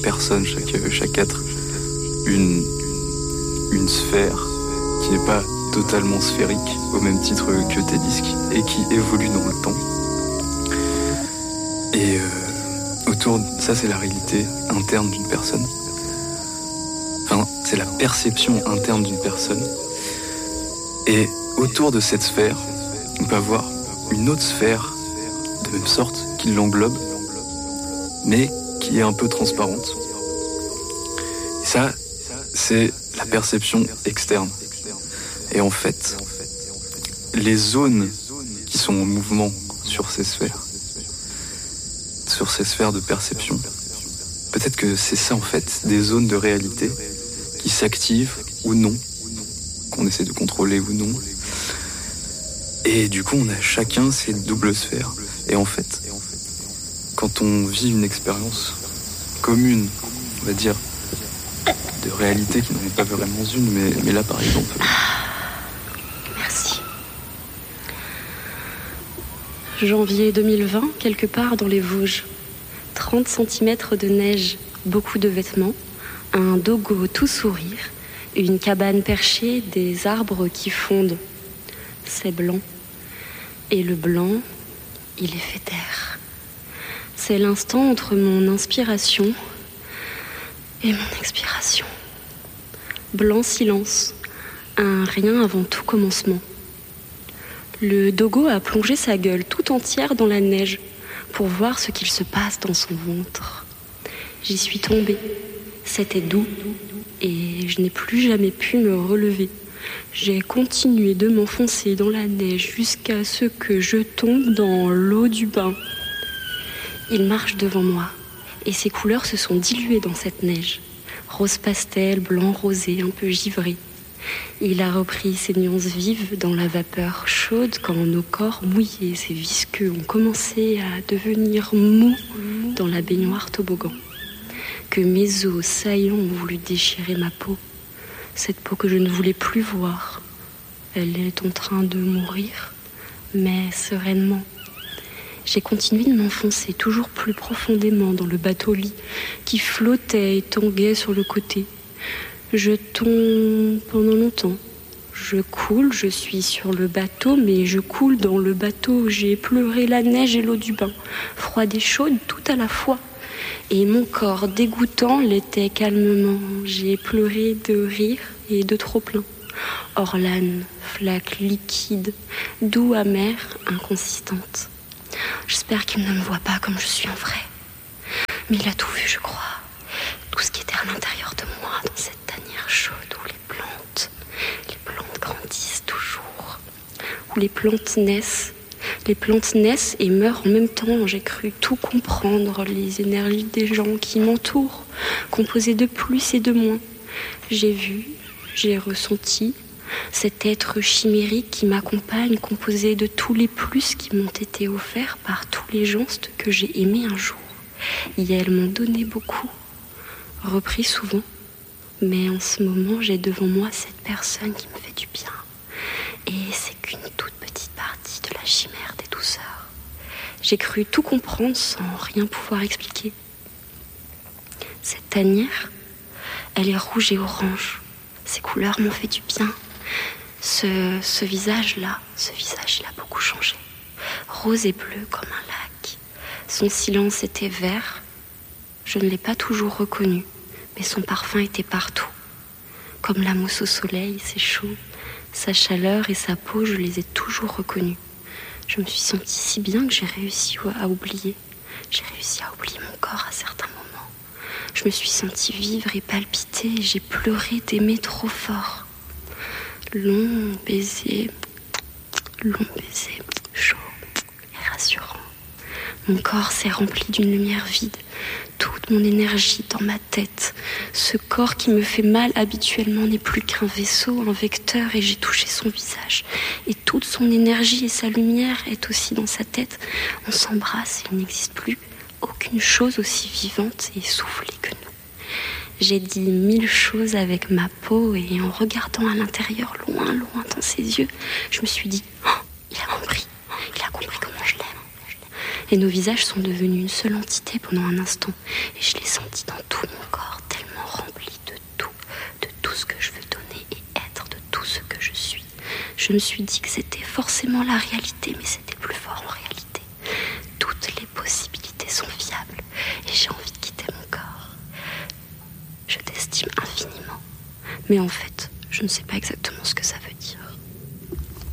personne, chaque être, une sphère qui n'est pas totalement sphérique, au même titre que tes disques, et qui évolue dans le temps. Et ça, c'est la réalité interne d'une personne. Enfin, c'est la perception interne d'une personne. Et autour de cette sphère, on peut avoir une autre sphère de même sorte qui l'englobe, mais qui est un peu transparente. Et ça, c'est la perception externe. Et en fait, les zones qui sont en mouvement sur ces sphères de perception, peut-être que c'est ça en fait, des zones de réalité qui s'activent ou non, qu'on essaie de contrôler ou non. Et du coup, on a chacun ces doubles sphères. Et en fait, quand on vit une expérience commune, on va dire, de réalité qui n'en est pas vraiment une, mais là par exemple... Merci. Janvier 2020, quelque part dans les Vosges. 30 cm de neige, beaucoup de vêtements, un dogo tout sourire, une cabane perchée, des arbres qui fondent. C'est blanc. Et le blanc, il est fait d'air. C'est l'instant entre mon inspiration et mon expiration. Blanc silence, un rien avant tout commencement. Le dogo a plongé sa gueule tout entière dans la neige pour voir ce qu'il se passe dans son ventre. J'y suis tombée. C'était doux et je n'ai plus jamais pu me relever. J'ai continué de m'enfoncer dans la neige jusqu'à ce que je tombe dans l'eau du bain. Il marche devant moi et ses couleurs se sont diluées dans cette neige. Rose pastel, blanc rosé, un peu givré. Il a repris ses nuances vives dans la vapeur chaude quand nos corps mouillés et visqueux ont commencé à devenir mous dans la baignoire toboggan. Que mes os saillants ont voulu déchirer ma peau. Cette peau que je ne voulais plus voir. Elle est en train de mourir, mais sereinement. J'ai continué de m'enfoncer toujours plus profondément dans le bateau-lit qui flottait et tanguait sur le côté. Je tombe pendant longtemps. Je coule, je suis sur le bateau, mais je coule dans le bateau. J'ai pleuré la neige et l'eau du bain, froide et chaude tout à la fois. Et mon corps dégoûtant l'était calmement. J'ai pleuré de rire et de trop-plein. Orlane, flaque liquide, doux, amère, inconsistante. J'espère qu'il ne me voit pas comme je suis en vrai. Mais il a tout vu, je crois. Tout ce qui était à l'intérieur de moi, dans cette tanière chaude où les plantes grandissent toujours, où les plantes naissent. Les plantes naissent et meurent en même temps. J'ai cru tout comprendre, les énergies des gens qui m'entourent, composées de plus et de moins. J'ai vu, j'ai ressenti cet être chimérique qui m'accompagne, composé de tous les plus qui m'ont été offerts par tous les gens que j'ai aimés un jour. Et elles m'ont donné beaucoup, repris souvent. Mais en ce moment, j'ai devant moi cette personne qui me fait du bien. Et c'est qu'une toute petite partie de la chimère des douceurs. J'ai cru tout comprendre sans rien pouvoir expliquer. Cette tanière, elle est rouge et orange. Ces couleurs m'ont fait du bien. Ce visage-là, il a beaucoup changé. Rose et bleu comme un lac. Son silence était vert. Je ne l'ai pas toujours reconnu, mais son parfum était partout. Comme la mousse au soleil, c'est chaud. Sa chaleur et sa peau, je les ai toujours reconnus. Je me suis sentie si bien que j'ai réussi à oublier. J'ai réussi à oublier mon corps à certains moments. Je me suis sentie vivre et palpiter et j'ai pleuré d'aimer trop fort. Long baiser, chaud et rassurant. Mon corps s'est rempli d'une lumière vide. Toute mon énergie dans ma tête. Ce corps qui me fait mal habituellement n'est plus qu'un vaisseau, un vecteur, et j'ai touché son visage. Et toute son énergie et sa lumière est aussi dans sa tête. On s'embrasse et il n'existe plus aucune chose aussi vivante et essoufflée que nous. J'ai dit 1000 choses avec ma peau et en regardant à l'intérieur, loin dans ses yeux, je me suis dit « Oh, il a compris comment je l'aime ». Et nos visages sont devenus une seule entité pendant un instant. Et je l'ai senti dans tout mon Je me suis dit que c'était forcément la réalité, mais c'était plus fort en réalité. Toutes les possibilités sont viables et j'ai envie de quitter mon corps. Je t'estime infiniment, mais en fait, je ne sais pas exactement ce que ça veut